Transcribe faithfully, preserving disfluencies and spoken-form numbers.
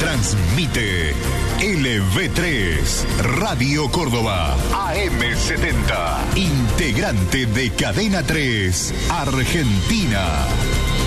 Transmite L V tres, Radio Córdoba, A M setenta, integrante de Cadena tres, Argentina.